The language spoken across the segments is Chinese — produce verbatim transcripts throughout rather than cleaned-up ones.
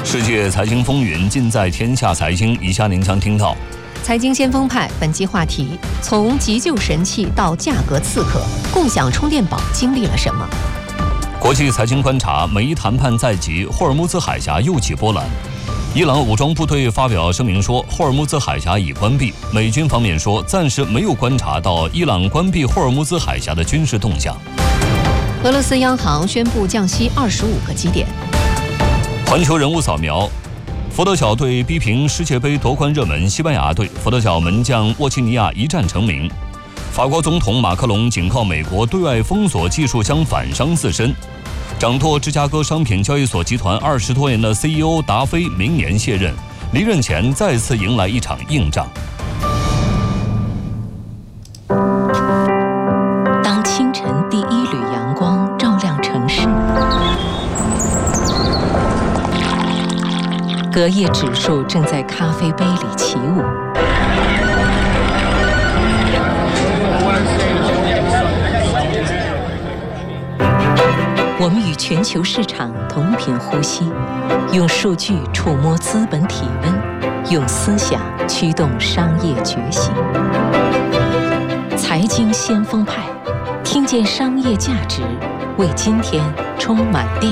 世界财经风云尽在天下财经，以下您将听到： 财经先锋派本期话题：从急救神器到价格刺客，共享充电宝经历了什么？ 国际财经观察：美伊谈判在即，霍尔木兹海峡又起波澜。伊朗武装部队发表声明说，霍尔木兹海峡已关闭。美军方面说，暂时没有观察到伊朗关闭霍尔木兹海峡的军事动向。 俄罗斯央行宣布降息二十五个基点。 环球人物扫描：佛得角队逼平世界杯夺冠热门西班牙队，佛得角门将沃基尼亚一战成名。法国总统马克龙警告美国对外封锁技术将反伤自身。掌舵芝加哥商品交易所集团二十多年的 C E O 达菲明年卸任，离任前再次迎来一场硬仗。 当清晨第一缕阳光照亮城市，隔夜指数正在咖啡杯里起舞。我们与全球市场同频呼吸，用数据触摸资本体温，用思想驱动商业觉醒。财经先锋派，听见商业价值，为今天充满电。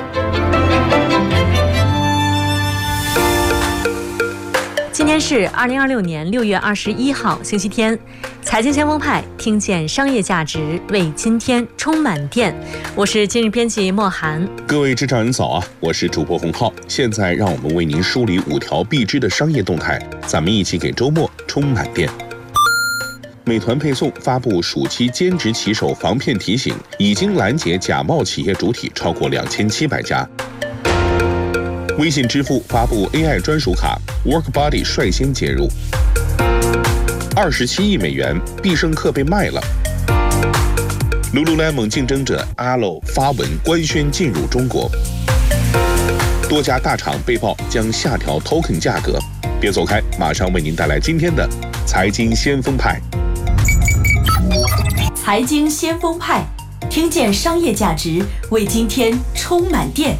今天是二零二六年六月二十一号，星期天。财经先锋派，听见商业价值，为今天充满电。我是今日编辑莫涵。 各位职场人早啊，我是主播洪浩。现在让我们为您梳理五条必知的商业动态，咱们一起给周末充满电。美团配送发布暑期兼职骑手防骗提醒，已经拦截假冒企业主体超过两千七百家。微信支付发布 A I 专属卡 ，WorkBuddy 率先介入。二十七亿美元，必胜客被卖了。Lululemon 竞争者 Alo 发文官宣进入中国。多家大厂被曝将下调 token 价格。别走开，马上为您带来今天的财经先锋派。 财经先锋派，听见商业价值，为今天充满电。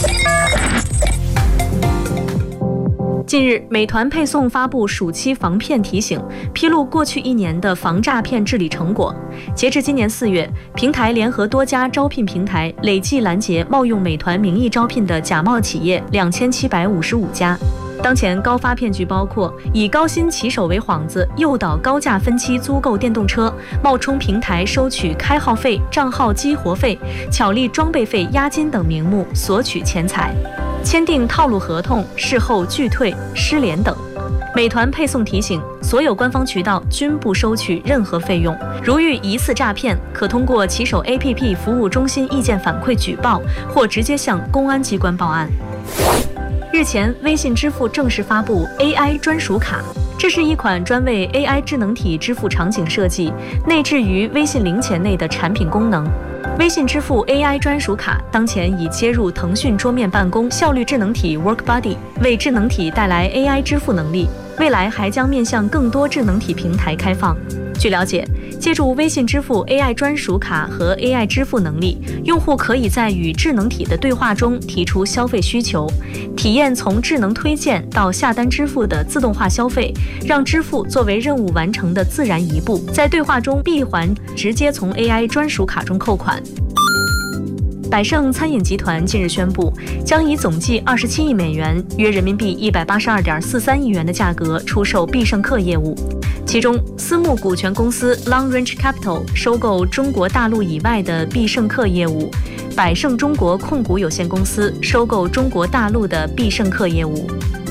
近日，美团配送发布暑期防骗提醒，披露过去一年的防诈骗治理成果。截至今年四月，平台联合多家招聘平台，累计拦截冒用美团名义招聘的假冒企业两千七百五十五家。当前高发骗局包括以高薪骑手为幌子，诱导高价分期租购电动车，冒充平台收取开号费、账号激活费、巧立装备费、押金等名目索取钱财。签订套路合同，事后拒退、失联等。美团配送提醒，所有官方渠道均不收取任何费用。如遇疑似诈骗，可通过骑手 A P P 服务中心意见反馈举报，或直接向公安机关报案。日前，微信支付正式发布 A I 专属卡，这是一款专为 A I 智能体支付场景设计、内置于微信零钱内的产品功能。微信支付 A I 专属卡当前已接入腾讯桌面办公效率智能体 WorkBuddy， 为智能体带来 A I 支付能力，未来还将面向更多智能体平台开放。据了解，借助微信支付 A I 专属卡和 A I 支付能力，用户可以在与智能体的对话中提出消费需求，体验从智能推荐到下单支付的自动化消费，让支付作为任务完成的自然一步，在对话中闭环直接从 A I 专属卡中扣款。百胜餐饮集团近日宣布，将以总计二十七亿美元（约人民币一百八十二点四三亿元）的价格出售必胜客业务。其中，私募股权公司 Long Range Capital 收购中国大陆以外的必胜客业务，百胜中国控股有限公司收购中国大陆的必胜客业务。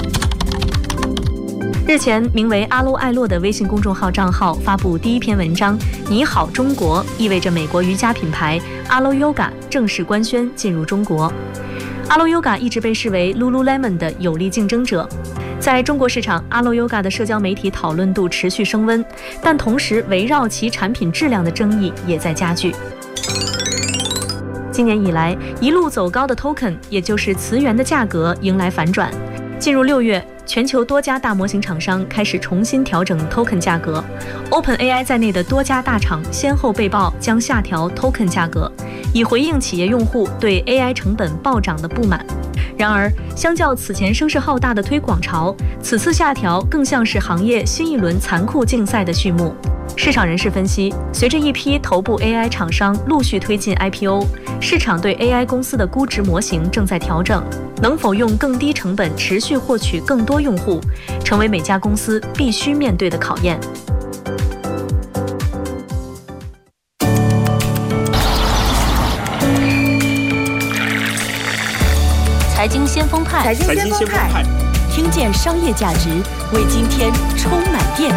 日前，名为阿洛艾洛的微信公众号账号发布第一篇文章，你好中国，意味着美国瑜伽品牌阿洛 Yoga 正式官宣进入中国。阿洛 Yoga 一直被视为 Lululemon 的有力竞争者。在中国市场，阿洛 Yoga 的社交媒体讨论度持续升温，但同时围绕其产品质量的争议也在加剧。今年以来，一路走高的 token， 也就是词元的价格迎来反转。进入六月， 全球多家大模型厂商开始重新调整 token 价格。OpenAI 在内的多家大厂先后被曝将下调 token 价格，以回应企业用户对 A I 成本暴涨的不满。然而，相较此前声势浩大的推广潮，此次下调更像是行业新一轮残酷竞赛的序幕。市场人士分析，随着一批头部 A I 厂商陆续推进 I P O， 市场对 A I 公司的估值模型正在调整，能否用更低成本持续获取更多用户，成为每家公司必须面对的考验。 财经先锋派， 财经先锋派，听见商业价值，为今天充满电。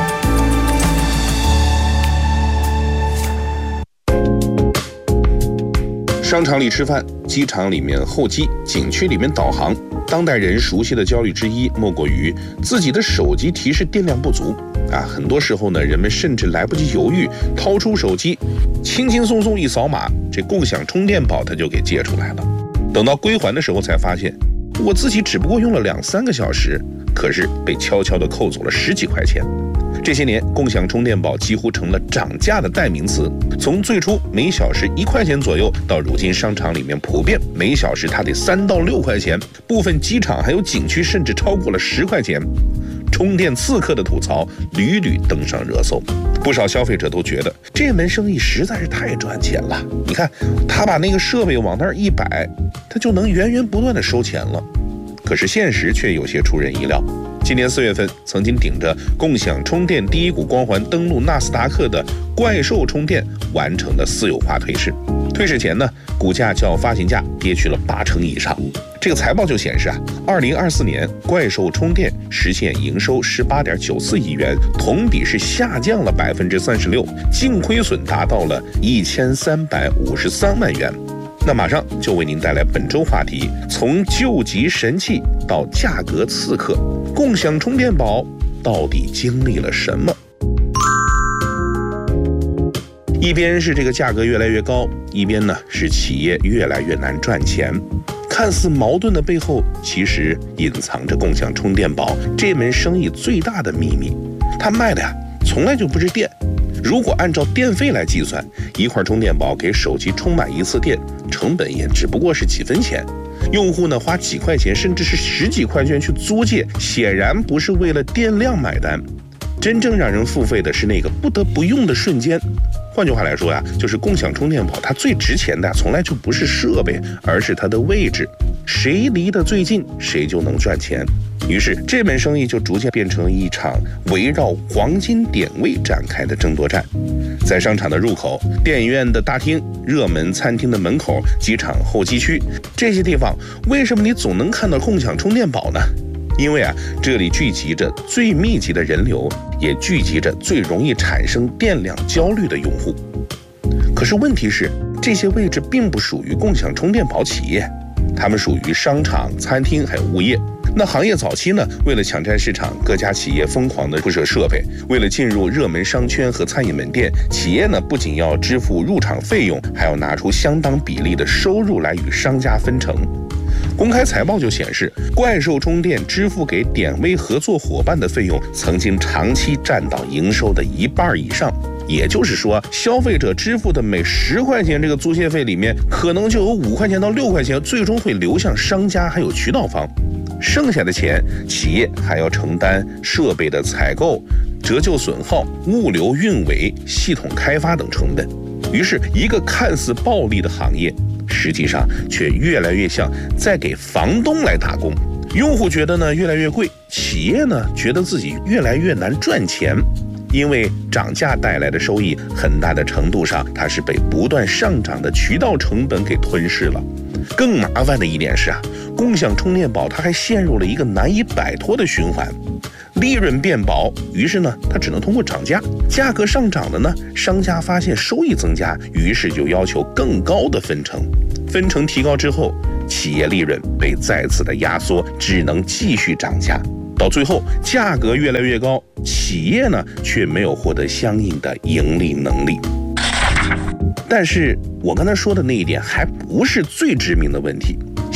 商场里吃饭，机场里面候机，景区里面导航，当代人熟悉的焦虑之一，莫过于自己的手机提示电量不足啊。很多时候呢，人们甚至来不及犹豫，掏出手机，轻轻松松一扫码，这共享充电宝它就给借出来了。等到归还的时候，才发现我自己只不过用了两三个小时，可是被悄悄地扣走了十几块钱。这些年，共享充电宝几乎成了涨价的代名词。从最初每小时一块钱左右，到如今商场里面普遍每小时它得三到六块钱，部分机场还有景区甚至超过了十块钱。充电刺客的吐槽屡屡登上热搜，不少消费者都觉得这门生意实在是太赚钱了。你看，他把那个设备往那儿一摆，他就能源源不断的收钱了。可是现实却有些出人意料。今年四月份，曾经顶着共享充电第一股光环登陆纳斯达克的怪兽充电完成了私有化退市。退市前呢，股价较发行价跌去了八成以上。这个财报就显示啊，二零二四年怪兽充电实现营收十八点九四亿元，同比是下降了百分之三十六，净亏损达到了一千三百五十三万元。那马上就为您带来本周话题：从救急神器到价格刺客，共享充电宝到底经历了什么？一边是这个价格越来越高，一边呢是企业越来越难赚钱。看似矛盾的背后，其实隐藏着共享充电宝这门生意最大的秘密。它卖的呀，从来就不是电。如果按照电费来计算，一块充电宝给手机充满一次电，成本也只不过是几分钱。用户呢花几块钱，甚至是十几块钱去租借，显然不是为了电量买单。真正让人付费的是那个不得不用的瞬间。换句话来说呀，就是共享充电宝它最值钱的从来就不是设备，而是它的位置。谁离得最近，谁就能赚钱。于是这门生意就逐渐变成一场围绕黄金点位展开的争夺战。在商场的入口、电影院的大厅、热门餐厅的门口、机场候机区这些地方，为什么你总能看到共享充电宝呢？因为啊，这里聚集着最密集的人流，也聚集着最容易产生电量焦虑的用户。可是问题是，这些位置并不属于共享充电宝企业，它们属于商场、餐厅还有物业。那行业早期呢，为了抢占市场，各家企业疯狂地铺设设备。为了进入热门商圈和餐饮门店，企业呢不仅要支付入场费用，还要拿出相当比例的收入来与商家分成。公开财报就显示，怪兽充电支付给点位合作伙伴的费用，曾经长期占到营收的一半以上。也就是说，消费者支付的每十块钱这个租借费里面，可能就有五块钱到六块钱最终会流向商家还有渠道方。剩下的钱，企业还要承担设备的采购、折旧损耗、物流运维、系统开发等成本。于是，一个看似暴利的行业，实际上却越来越像在给房东来打工。用户觉得呢越来越贵，企业呢觉得自己越来越难赚钱。因为涨价带来的收益，很大的程度上它是被不断上涨的渠道成本给吞噬了。更麻烦的一点是啊，共享充电宝它还陷入了一个难以摆脱的循环。利润变薄，于是呢，它只能通过涨价。价格上涨了呢，商家发现收益增加，于是就要求更高的分成。分成提高之后，企业利润被再次的压缩，只能继续涨价。到最后，价格越来越高，企业呢却没有获得相应的盈利能力。但是我刚才说的那一点还不是最致命的问题。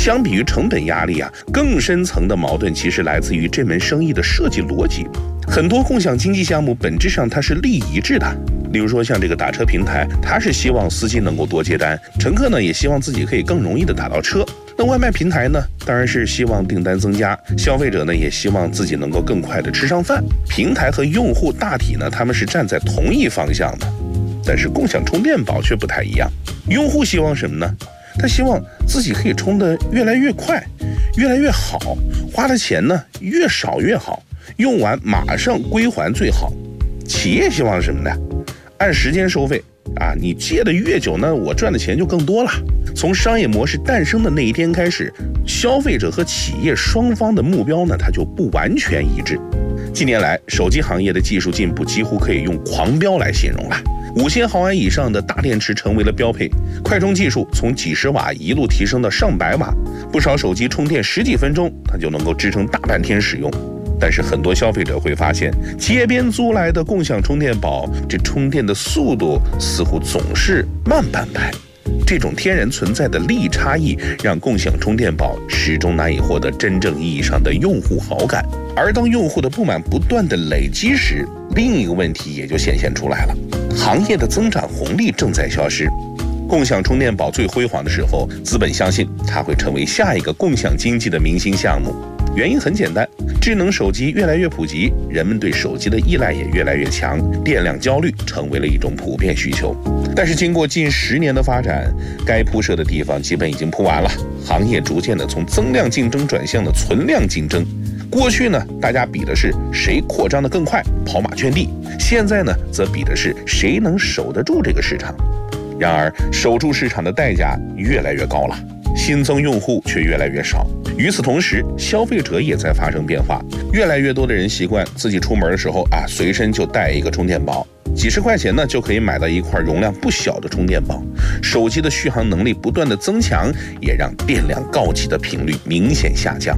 相比于成本压力啊，更深层的矛盾其实来自于这门生意的设计逻辑。很多共享经济项目本质上它是利益一致的，例如说像这个打车平台，它是希望司机能够多接单，乘客呢也希望自己可以更容易的打到车。那外卖平台呢，当然是希望订单增加，消费者呢也希望自己能够更快的吃上饭。平台和用户大体呢，他们是站在同一方向的，但是共享充电宝却不太一样。用户希望什么呢？他希望自己可以充得越来越快，越来越好，花的钱呢越少越好，用完马上归还最好。企业希望什么呢？按时间收费啊，你借的越久呢，我赚的钱就更多了。从商业模式诞生的那一天开始，消费者和企业双方的目标呢，它就不完全一致。近年来，手机行业的技术进步几乎可以用狂飙来形容了。五千毫安以上的大电池成为了标配，快充技术从几十瓦一路提升到上百瓦，不少手机充电十几分钟，它就能够支撑大半天使用。但是很多消费者会发现，街边租来的共享充电宝，这充电的速度似乎总是慢半拍。这种天然存在的利益差异，让共享充电宝始终难以获得真正意义上的用户好感。而当用户的不满不断的累积时，另一个问题也就显现出来了，行业的增长红利正在消失。共享充电宝最辉煌的时候，资本相信它会成为下一个共享经济的明星项目。原因很简单，智能手机越来越普及，人们对手机的依赖也越来越强，电量焦虑成为了一种普遍需求。但是经过近十年的发展，该铺设的地方基本已经铺完了，行业逐渐的从增量竞争转向了存量竞争。过去呢，大家比的是谁扩张的更快，跑马圈地；现在呢，则比的是谁能守得住这个市场。然而，守住市场的代价越来越高了，新增用户却越来越少。与此同时，消费者也在发生变化，越来越多的人习惯自己出门的时候啊，随身就带一个充电宝，几十块钱呢就可以买到一块容量不小的充电宝。手机的续航能力不断的增强，也让电量告急的频率明显下降。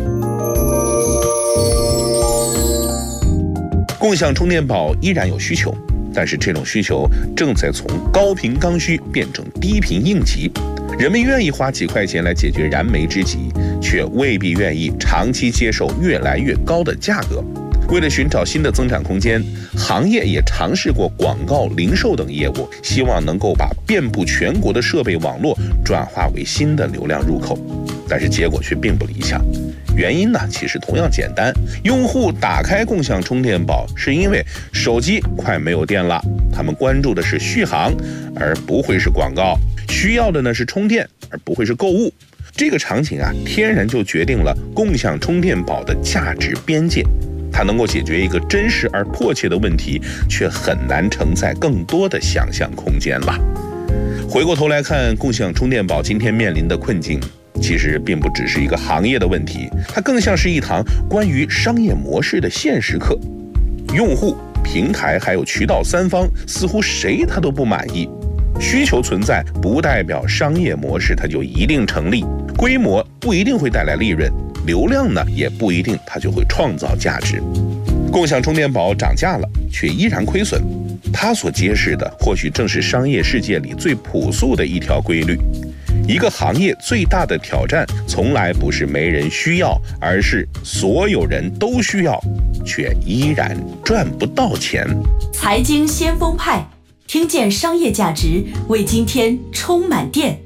共享充电宝依然有需求，但是这种需求正在从高频刚需变成低频应急。人们愿意花几块钱来解决燃眉之急，却未必愿意长期接受越来越高的价格。为了寻找新的增长空间，行业也尝试过广告、零售等业务，希望能够把遍布全国的设备网络转化为新的流量入口，但是结果却并不理想。原因呢，其实同样简单，用户打开共享充电宝是因为手机快没有电了，他们关注的是续航，而不会是广告；需要的呢是充电，而不会是购物。这个场景啊，天然就决定了共享充电宝的价值边界。它能够解决一个真实而迫切的问题，却很难承载更多的想象空间了。回过头来看共享充电宝今天面临的困境，其实并不只是一个行业的问题，它更像是一堂关于商业模式的现实课。用户、平台还有渠道三方，似乎谁他都不满意。需求存在不代表商业模式它就一定成立，规模不一定会带来利润，流量呢也不一定它就会创造价值。共享充电宝涨价了，却依然亏损，它所揭示的或许正是商业世界里最朴素的一条规律。一个行业最大的挑战从来不是没人需要，而是所有人都需要，却依然赚不到钱。 财经先锋派，听见商业价值，为今天充满电。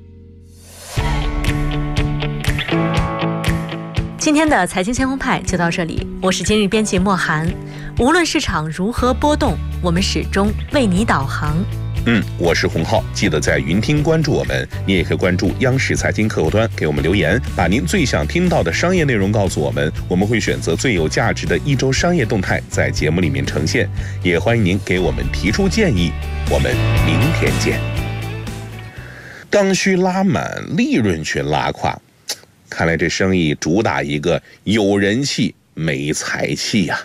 今天的财经先锋派就到这里，我是今日编辑莫涵。无论市场如何波动，我们始终为你导航。 嗯，我是洪浩，记得在云听关注我们，你也可以关注央视财经客户端，给我们留言，把您最想听到的商业内容告诉我们，我们会选择最有价值的一周商业动态在节目里面呈现，也欢迎您给我们提出建议，我们明天见。刚需拉满，利润却拉垮，看来这生意主打一个有人气没财气呀、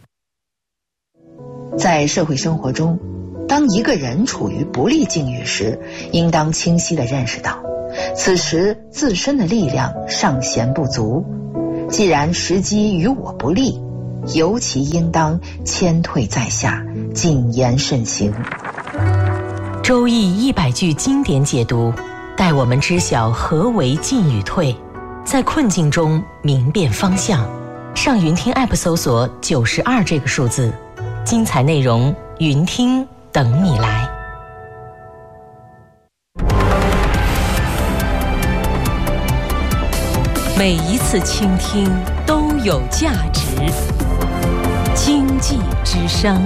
啊。在社会生活中，当一个人处于不利境遇时，应当清晰地认识到，此时自身的力量尚显不足。既然时机与我不利，尤其应当谦退在下，谨言慎行。 周易一百句经典解读， 带我们知晓何为进与退，在困境中明辨方向。上云听 App 搜索九十二这个数字，精彩内容云听等你来。每一次倾听都有价值。经济之声。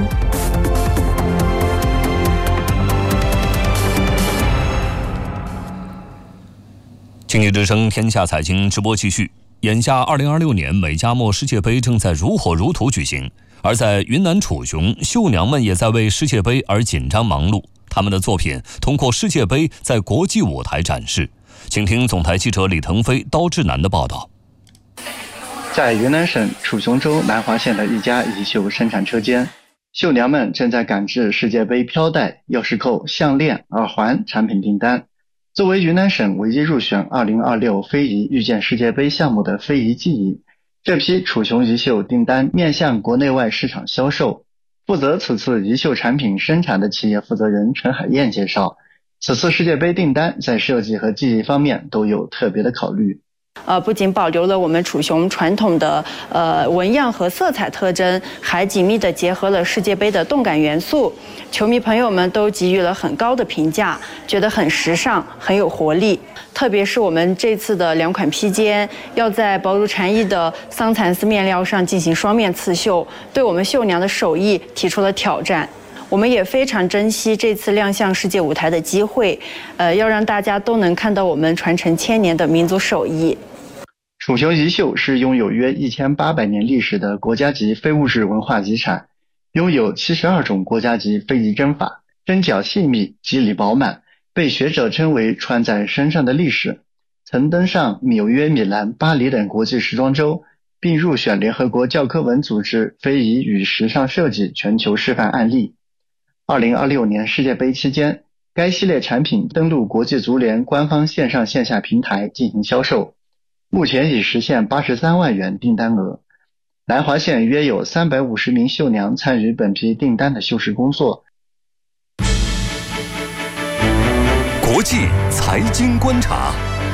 经济之声天下财经直播继续。眼下二零二六年美加墨世界杯正在如火如荼举行，而在云南楚雄，绣娘们也在为世界杯而紧张忙碌。他们的作品通过世界杯在国际舞台展示。请听总台记者李腾飞、刀志南的报道。 在云南省楚雄州南华县的一家乙绣生产车间，绣娘们正在赶制世界杯飘带、钥匙扣、项链、耳环产品订单。作为云南省唯一入选二零二六非遗遇见世界杯项目的非遗技艺，这批楚雄乙绣订单面向国内外市场销售。负责此次乙绣产品生产的企业负责人陈海燕介绍，此次世界杯订单在设计和技艺方面都有特别的考虑。 呃，不仅保留了我们楚雄传统的呃纹样和色彩特征，还紧密地结合了世界杯的动感元素。球迷朋友们都给予了很高的评价，觉得很时尚，很有活力。特别是我们这次的两款披肩，要在薄如蝉翼的桑蚕丝面料上进行双面刺绣，对我们绣娘的手艺提出了挑战。我们也非常珍惜这次亮相世界舞台的机会，呃，要让大家都能看到我们传承千年的民族手艺。 楚雄乙绣是拥有约一千八百年历史的国家级非物质文化遗产，拥有七十二种国家级非遗针法，针脚细密，肌理饱满，被学者称为穿在身上的历史，曾登上纽约、米兰、巴黎等国际时装周，并入选联合国教科文组织非遗与时尚设计全球示范案例。二零二六年世界杯期间，该系列产品登陆国际足联官方线上线下平台进行销售，目前已实现八十三万元订单额。南华县约有三百五十名绣娘参与本批订单的绣饰工作。 国际财经观察。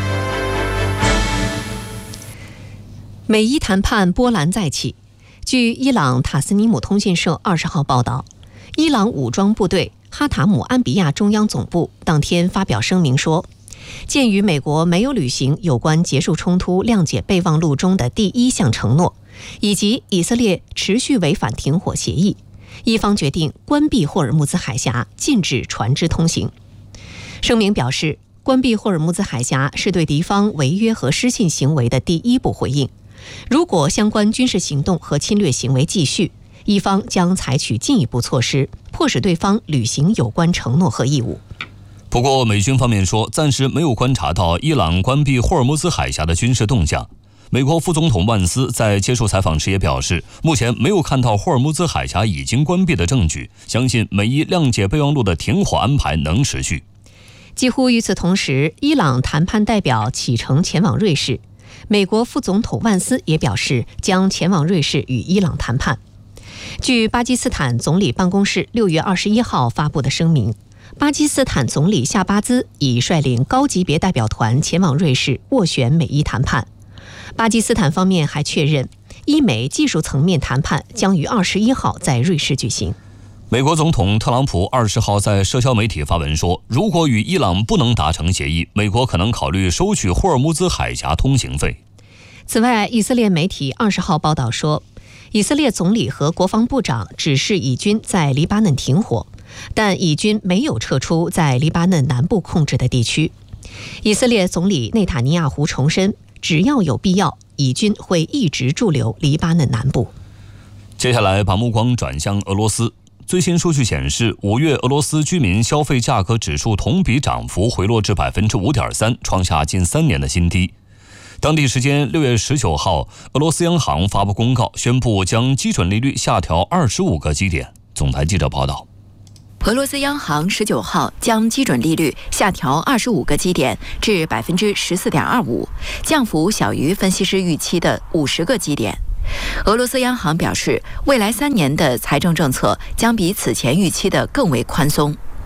美伊谈判波澜再起。据伊朗塔斯尼姆通讯社二十号报道，伊朗武装部队哈塔姆安比亚中央总部当天发表声明说，鉴于美国没有履行有关结束冲突谅解备忘录中的第一项承诺，以及以色列持续违反停火协议，伊方决定关闭霍尔木兹海峡，禁止船只通行。声明表示，关闭霍尔木兹海峡是对敌方违约和失信行为的第一步回应。如果相关军事行动和侵略行为继续，伊方将采取进一步措施，迫使对方履行有关承诺和义务。 不过，美军方面说，暂时没有观察到伊朗关闭霍尔木兹海峡的军事动向。美国副总统万斯在接受采访时也表示，目前没有看到霍尔木兹海峡已经关闭的证据，相信美伊谅解备忘录的停火安排能持续。 几乎与此同时，伊朗谈判代表启程前往瑞士，美国副总统万斯也表示将前往瑞士与伊朗谈判。据巴基斯坦总理办公室六月二十一号发布的声明，巴基斯坦总理夏巴兹已率领高级别代表团前往瑞士斡旋美伊谈判。巴基斯坦方面还确认，伊美技术层面谈判将于二十一号在瑞士举行。 美国总统特朗普二十号在社交媒体发文说，如果与伊朗不能达成协议，美国可能考虑收取霍尔木兹海峡通行费。 此外，以色列媒体二十号报道说，以色列总理和国防部长指示以军在黎巴嫩停火，但以军没有撤出在黎巴嫩南部控制的地区。以色列总理内塔尼亚胡重申，只要有必要，以军会一直驻留黎巴嫩南部。 接下来把目光转向俄罗斯。最新数据显示，五月俄罗斯居民消费价格指数同比涨幅回落至 百分之五点三， 创下近三年的新低。当地时间六月十九号，俄罗斯央行发布公告，宣布将基准利率下调二十五个基点。总台记者报道， 俄罗斯央行十九号将基准利率下调二十五个基点至 百分之十四点二五， 降幅小于分析师预期的五十个基点。俄罗斯央行表示，未来三年的财政政策将比此前预期的更为宽松。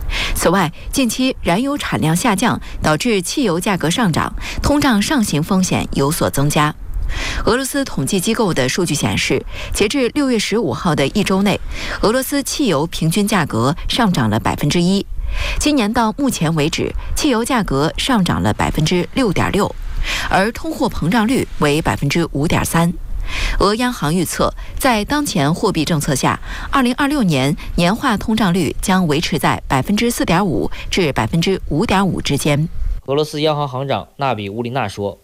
此外，近期燃油产量下降导致汽油价格上涨，通胀上行风险有所增加。俄罗斯统计机构的数据显示，截至六月十五号的一周内，俄罗斯汽油平均价格上涨了百分之一。今年到目前为止，汽油价格上涨了百分之六点六，而通货膨胀率为百分之五点三。俄央行预测，在当前货币政策下，二零二六年年化通胀率将维持在百分之四点五至百分之五点五之间。 俄罗斯央行行长纳比乌林娜说，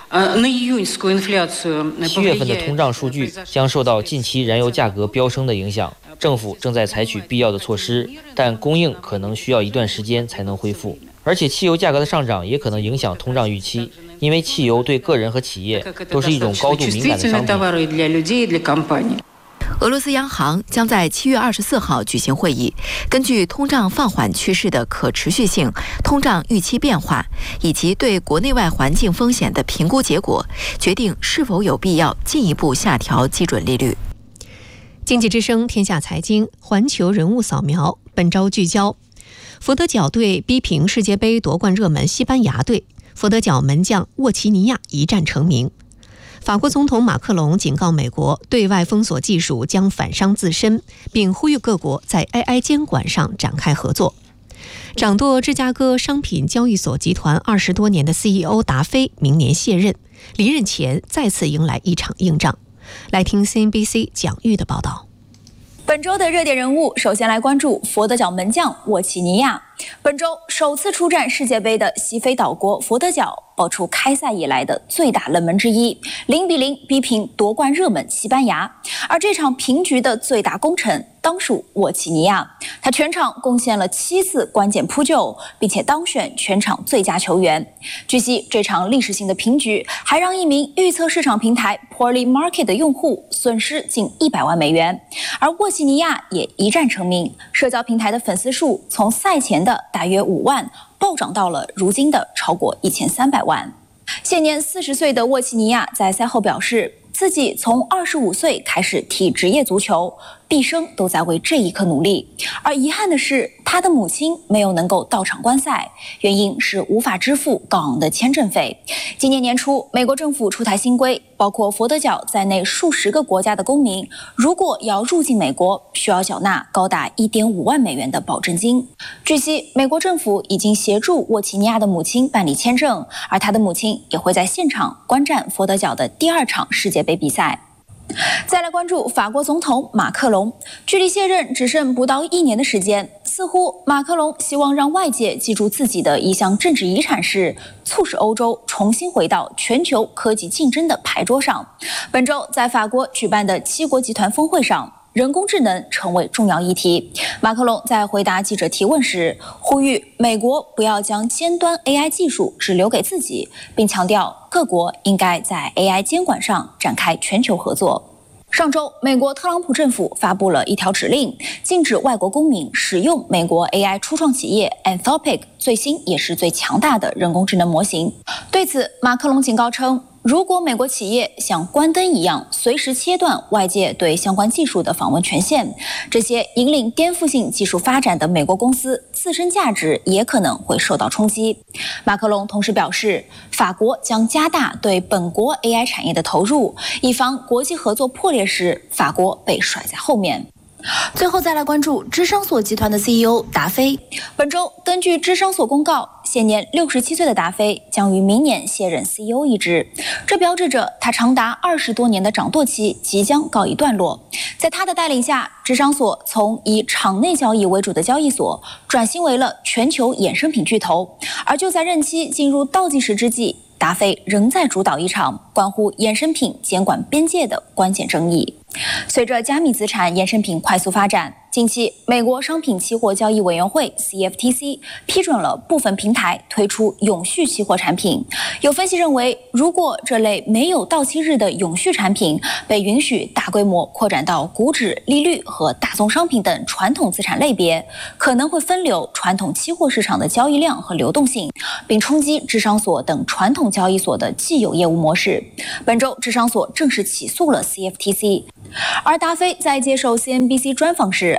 七月份的通胀数据将受到近期燃油价格飙升的影响，政府正在采取必要的措施，但供应可能需要一段时间才能恢复。而且汽油价格的上涨也可能影响通胀预期，因为汽油对个人和企业都是一种高度敏感的商品。 俄罗斯央行将在七月二十四号举行会议，根据通胀放缓趋势的可持续性、通胀预期变化以及对国内外环境风险的评估结果，决定是否有必要进一步下调基准利率。 经济之声天下财经环球人物扫描，本周聚焦：佛得角队逼平世界杯夺冠热门西班牙队，佛得角门将沃齐尼亚一战成名。法国总统马克龙警告美国，对外封锁技术将反伤自身，并呼吁各国在 A I 监管上展开合作。掌舵芝加哥商品交易所集团二十多年的 C E O 达菲明年卸任，离任前再次迎来一场硬仗。来听 C N B C 蒋玉的报道。 本周的热点人物，首先来关注佛得角门将沃齐尼亚。本周首次出战世界杯的西非岛国佛得角爆出开赛以来的最大冷门之一，零比零逼平夺冠热门西班牙。而这场平局的最大功臣当属沃齐尼亚，他全场贡献了七次关键扑救，并且当选全场最佳球员。据悉，这场历史性的平局还让一名预测市场平台 Poly Market 的用户损失近一百万美元。而沃齐尼亚也一战成名，社交平台的粉丝数从赛前的大约五万暴涨到了如今的超过一千三百万。现年四十岁的沃齐尼亚在赛后表示，自己从二十五岁开始踢职业足球，毕生都在为这一刻努力。而遗憾的是，他的母亲没有能够到场观赛，原因是无法支付高昂的签证费。今年年初，美国政府出台新规，包括佛得角在内数十个国家的公民，如果要入境美国，需要缴纳高达 一点五万美元的保证金。据悉，美国政府已经协助沃齐尼亚的母亲办理签证，而他的母亲也会在现场观战佛得角的第二场世界杯比赛。再来关注法国总统马克龙，距离卸任只剩不到一年的时间，似乎马克龙希望让外界记住自己的一项政治遗产是促使欧洲重新回到全球科技竞争的牌桌上。本周在法国举办的七国集团峰会上，人工智能成为重要议题。马克龙在回答记者提问时，呼吁美国不要将尖端 A I 技术只留给自己，并强调各国应该在 A I 监管上展开全球合作。上周，美国特朗普政府发布了一条指令，禁止外国公民使用美国 A I 初创企业 Anthropic 最新也是最强大的人工智能模型。对此，马克龙警告称，如果美国企业像关灯一样随时切断外界对相关技术的访问权限，这些引领颠覆性技术发展的美国公司自身价值也可能会受到冲击。马克龙同时表示，法国将加大对本国 A I 产业的投入，以防国际合作破裂时法国被甩在后面。最后再来关注芝商所集团的 C E O 达菲。本周根据芝商所公告，现年六十七岁的达菲将于明年卸任 C E O 一职，这标志着他长达二十多年的掌舵期即将告一段落。在他的带领下，芝商所从以场内交易为主的交易所转型为了全球衍生品巨头。而就在任期进入倒计时之际，达菲仍在主导一场关乎衍生品监管边界的关键争议。随着加密资产衍生品快速发展，近期美国商品期货交易委员会 C F T C 批准了部分平台推出永续期货产品。有分析认为，如果这类没有到期日的永续产品被允许大规模扩展到股指、利率和大宗商品等传统资产类别，可能会分流传统期货市场的交易量和流动性，并冲击芝商所等传统交易所的既有业务模式。本周芝商所正式起诉了 C F T C。而达菲在接受 C N B C 专访时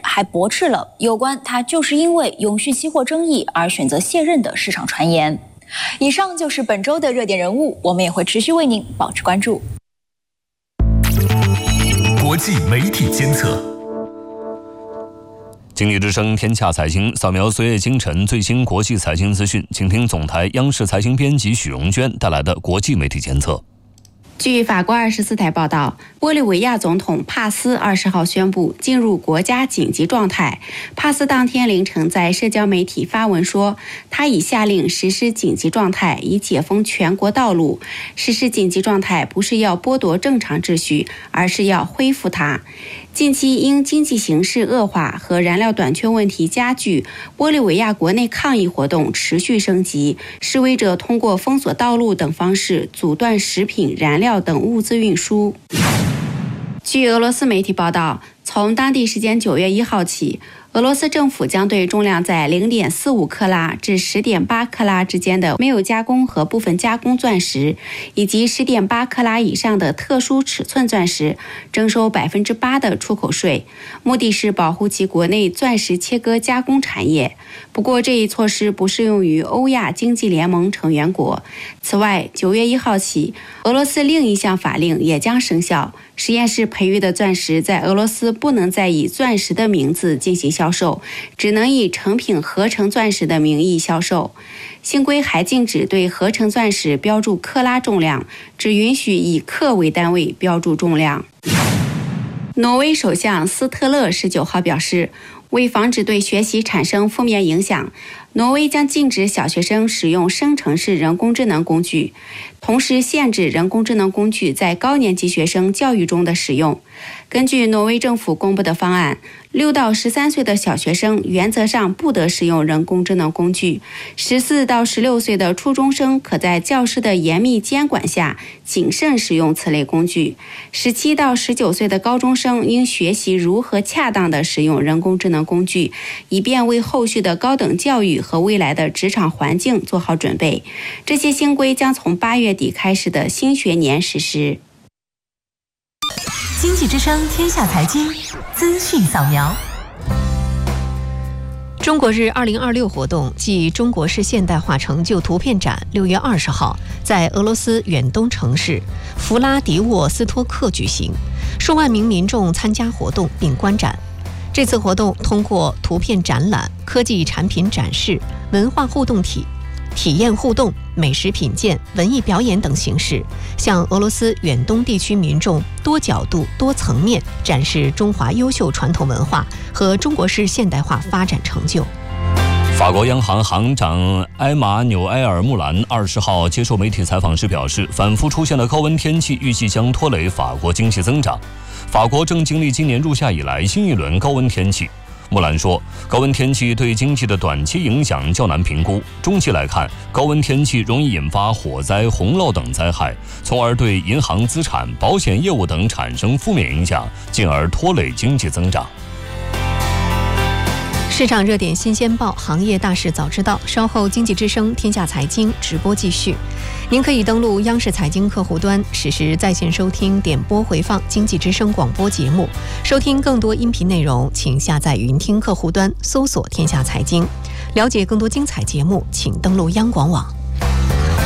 还驳斥了有关他就是因为永续期货争议而选择卸任的市场传言。以上就是本周的热点人物，我们也会持续为您保持关注。 国际媒体监测。 经济之声天下财经扫描昨夜今晨最新国际财经资讯，请听总台央视财经编辑许荣娟带来的国际媒体监测。 据法国二十四台报道，玻利维亚总统帕斯二十号宣布进入国家紧急状态。帕斯当天凌晨在社交媒体发文说，他已下令实施紧急状态，以解封全国道路。实施紧急状态不是要剥夺正常秩序，而是要恢复它。近期因经济形势恶化和燃料短缺问题加剧，玻利维亚国内抗议活动持续升级，示威者通过封锁道路等方式阻断食品、燃料等物资运输。据俄罗斯媒体报道，从当地时间九月一号起，俄罗斯政府将对重量在 零点四五克拉至 十点八克拉之间的没有加工和部分加工钻石，以及 十点八克拉以上的特殊尺寸钻石征收 百分之八 的出口税，目的是保护其国内钻石切割加工产业。不过，这一措施不适用于欧亚经济联盟成员国。此外，九月一号起，俄罗斯另一项法令也将生效，实验室培育的钻石在俄罗斯不能再以钻石的名字进行销售，只能以成品合成钻石的名义销售。新规还禁止对合成钻石标注克拉重量，只允许以克为单位标注重量。挪威首相斯特勒十九号表示，为防止对学习产生负面影响，挪威将禁止小学生使用生成式人工智能工具，同时限制人工智能工具在高年级学生教育中的使用。根据挪威政府公布的方案，六到十三岁的小学生原则上不得使用人工智能工具，十四到十六岁的初中生可在教师的严密监管下谨慎使用此类工具，十七到十九岁的高中生应学习如何恰当地使用人工智能工具，以便为后续的高等教育和未来的职场环境做好准备。这些新规将从八月底开始的新学年实施。 经济之声天下财经资讯扫描。 中国日二零二六活动暨中国式现代化成就图片展六月二十号在俄罗斯远东城市弗拉迪沃斯托克举行，数万名民众参加活动并观展。这次活动通过图片展览、科技产品展示、文化互动体体验互动、美食品鉴、文艺表演等形式，向俄罗斯远东地区民众多角度、多层面展示中华优秀传统文化和中国式现代化发展成就。 法国央行行长埃马纽埃尔·穆兰二十号接受媒体采访时表示，反复出现的高温天气预计将拖累法国经济增长。法国正经历今年入夏以来新一轮高温天气。穆兰说，高温天气对经济的短期影响较难评估，中期来看，高温天气容易引发火灾、洪涝等灾害，从而对银行资产、保险业务等产生负面影响，进而拖累经济增长。 市场热点新鲜报，行业大事早知道。稍后经济之声天下财经直播继续，您可以登录央视财经客户端实时在线收听、点播回放经济之声广播节目。收听更多音频内容，请下载云听客户端，搜索天下财经。了解更多精彩节目，请登录央广网。